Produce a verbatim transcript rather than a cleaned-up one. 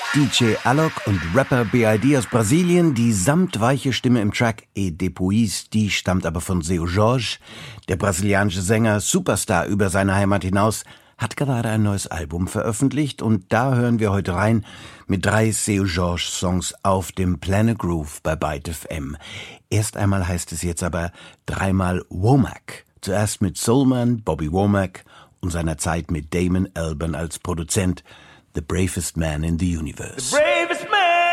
D J Alok und Rapper B I D aus Brasilien. Die samtweiche Stimme im Track E Depois, die stammt aber von Seu Jorge. Der brasilianische Sänger, Superstar über seine Heimat hinaus, hat gerade ein neues Album veröffentlicht und da hören wir heute rein mit drei Seu Jorge Songs auf dem Planet Groove bei Byte F M. Erst einmal heißt es jetzt aber dreimal Womack. Zuerst mit Soulman Bobby Womack und seiner Zeit mit Damon Albarn als Produzent. The bravest man in the universe.